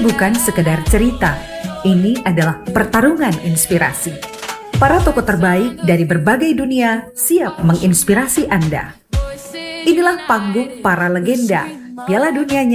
bukan sekedar cerita, ini adalah pertarungan inspirasi. Para tokoh terbaik dari berbagai dunia siap menginspirasi Anda. Inilah panggung para legenda Piala Dunia